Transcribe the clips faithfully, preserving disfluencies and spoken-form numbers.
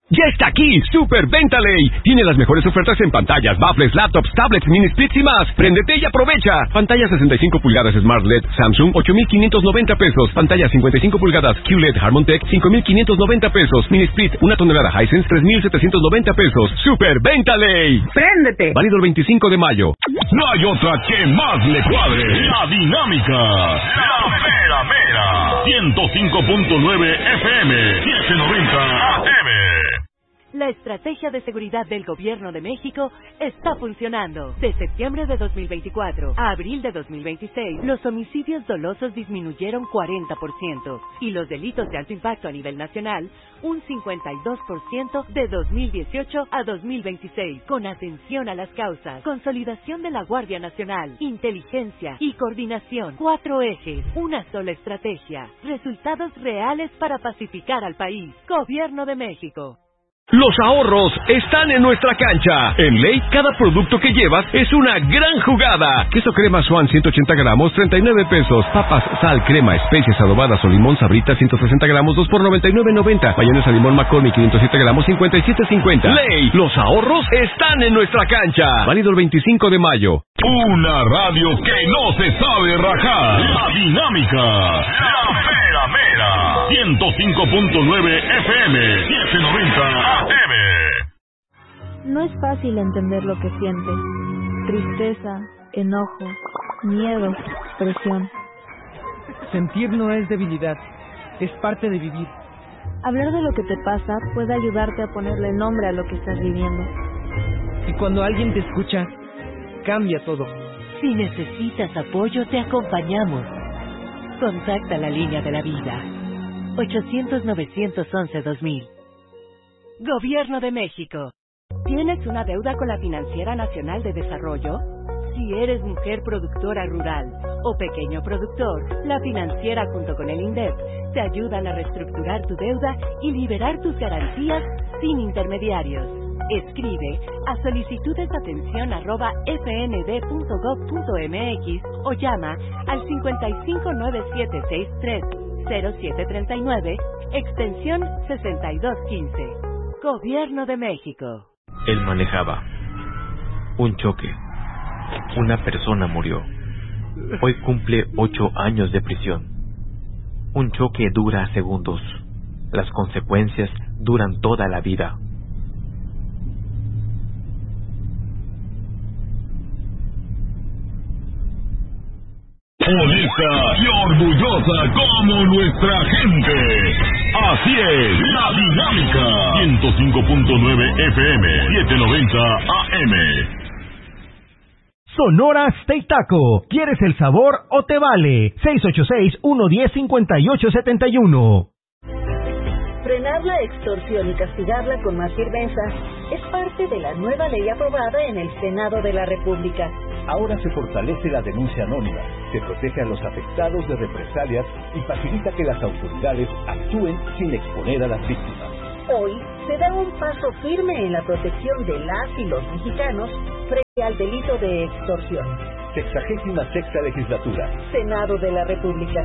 Ya está aquí, Super Venta Ley. Tiene las mejores ofertas en pantallas, baffles, laptops, tablets, mini splits y más. Préndete y aprovecha. Pantalla sesenta y cinco pulgadas Smart L E D Samsung, ocho mil quinientos noventa pesos. Pantalla cincuenta y cinco pulgadas Q L E D Harmon Tech, cinco mil quinientos noventa pesos. Mini split, una tonelada Hisense, tres mil setecientos noventa pesos. Super Venta Ley. Préndete. Válido el veinticinco de mayo. No hay otra que más le cuadre. La dinámica. La mera mera. ciento cinco punto nueve F M. setecientos noventa A M. La estrategia de seguridad del Gobierno de México está funcionando. De septiembre de dos mil veinticuatro a abril de dos mil veintiséis, los homicidios dolosos disminuyeron cuarenta por ciento y los delitos de alto impacto a nivel nacional un cincuenta y dos por ciento de dos mil dieciocho a dos mil veintiséis. Con atención a las causas, consolidación de la Guardia Nacional, inteligencia y coordinación. Cuatro ejes, una sola estrategia. Resultados reales para pacificar al país. Gobierno de México. Los ahorros están en nuestra cancha. En Ley, cada producto que llevas es una gran jugada. Queso crema Swan ciento ochenta gramos, treinta y nueve pesos. Papas, sal, crema, especias adobadas o limón Sabrita ciento sesenta gramos, dos por noventa y nueve noventa. Mayonesa limón McCormick quinientos siete gramos, cincuenta y siete cincuenta. Ley, los ahorros están en nuestra cancha. Válido el veinticinco de mayo. Una radio que no se sabe rajar. La dinámica. La mera mera. ciento cinco punto nueve F M. setecientos noventa A M. No es fácil entender lo que sientes. Tristeza, enojo, miedo, presión. Sentir no es debilidad, es parte de vivir. Hablar de lo que te pasa puede ayudarte a ponerle nombre a lo que estás viviendo. Y cuando alguien te escucha, cambia todo. Si necesitas apoyo, te acompañamos. Contacta la línea de la vida. ochocientos novecientos once dos mil. Gobierno de México. ¿Tienes una deuda con la Financiera Nacional de Desarrollo? Si eres mujer productora rural o pequeño productor, la financiera junto con el INDEP te ayudan a reestructurar tu deuda y liberar tus garantías sin intermediarios. Escribe a solicitudes de atención arroba f n d punto gov punto m x o llama al cincuenta y cinco nueve siete seis tres cero siete tres nueve, extensión sesenta y dos quince. Gobierno de México. Él manejaba. Un choque. Una persona murió. Hoy cumple ocho años de prisión. Un choque dura segundos. Las consecuencias duran toda la vida. Honesta y orgullosa como nuestra gente. Así es, la dinámica. ciento cinco punto nueve F M, setecientos noventa A M. Sonora Steak Taco. ¿Quieres el sabor o te vale? seis ocho seis, uno uno cero, cinco ocho siete uno. Frenar la extorsión y castigarla con más firmeza es parte de la nueva ley aprobada en el Senado de la República. Ahora se fortalece la denuncia anónima, se protege a los afectados de represalias y facilita que las autoridades actúen sin exponer a las víctimas. Hoy se da un paso firme en la protección de las y los mexicanos frente al delito de extorsión. Sexagésima sexta legislatura. Senado de la República.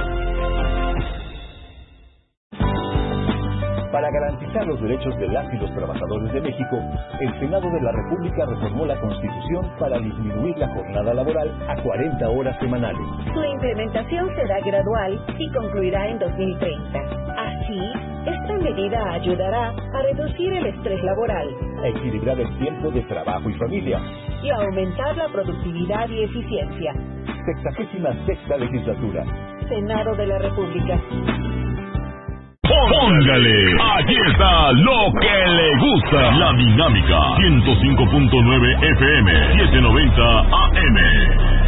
Para garantizar los derechos de las y los trabajadores de México, el Senado de la República reformó la Constitución para disminuir la jornada laboral a cuarenta horas semanales. Su implementación será gradual y concluirá en dos mil treinta. Así, esta medida ayudará a reducir el estrés laboral, a equilibrar el tiempo de trabajo y familia y a aumentar la productividad y eficiencia. Sexagésima sexta legislatura. Senado de la República. Póngale, aquí está lo que le gusta. La dinámica, ciento cinco punto nueve F M, setecientos noventa A M.